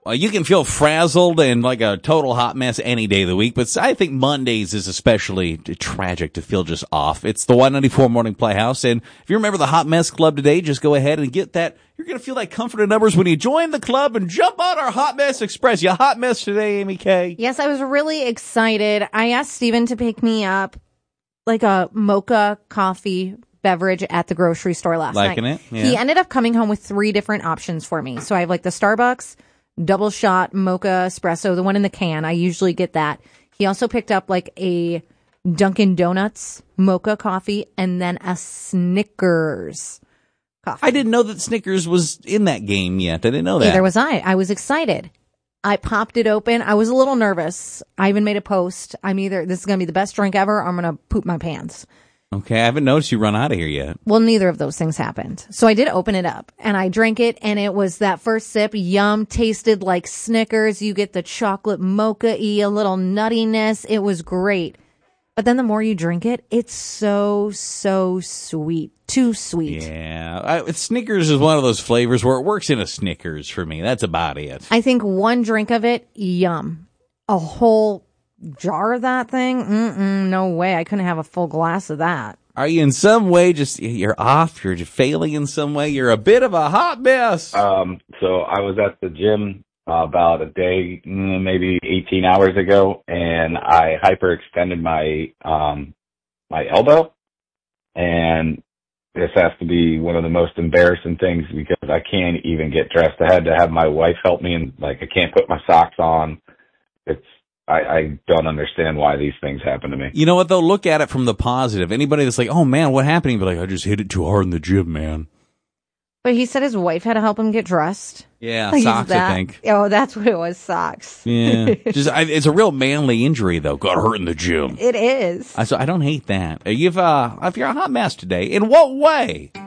Well, you can feel frazzled and like a total hot mess any day of the week, but I think Mondays is especially tragic to feel just off. It's the 194 Morning Playhouse, and if you remember the Hot Mess Club today, just go ahead and get that. You're going to feel that comfort in numbers when you join the club and jump on our Hot Mess Express. You hot mess today, Amy K? Yes, I was really excited. I asked Steven to pick me up like a mocha coffee beverage at the grocery store last night. Liking it? Yeah. He ended up coming home with 3 different options for me. So I have like the Starbucks double shot mocha espresso, the one in the can. I usually get that. He also picked up like a Dunkin' Donuts mocha coffee and then a Snickers coffee. I didn't know that Snickers was in that game yet. I didn't know that. Neither was I. I was excited. I popped it open. I was a little nervous. I even made a post. This is going to be the best drink ever, or I'm going to poop my pants. Okay, I haven't noticed you run out of here yet. Well, neither of those things happened. So I did open it up and I drank it, and it was that first sip. Yum, tasted like Snickers. You get the chocolate mocha-y, a little nuttiness. It was great. But then the more you drink it, it's so sweet. Too sweet. Yeah. Snickers is one of those flavors where it works in a Snickers for me. That's about it. I think one drink of it, yum. A whole jar of that thing? No way. I couldn't have a full glass of that. Are you in some way you're off? You're failing in some way? You're a bit of a hot mess. So I was at the gym about a day, maybe 18 hours ago, and I hyperextended my my elbow. And this has to be one of the most embarrassing things because I can't even get dressed. I had to have my wife help me, and I can't put my socks on. I don't understand why these things happen to me. You know what, though? Look at it from the positive. Anybody that's like, oh, man, what happened? You'd be like, I just hit it too hard in the gym, man. But he said his wife had to help him get dressed. Yeah, Like, socks, I think. Oh, that's what it was, socks. Yeah. It's a real manly injury, though. Got hurt in the gym. It is. So I don't hate that. If you're a hot mess today, in what way?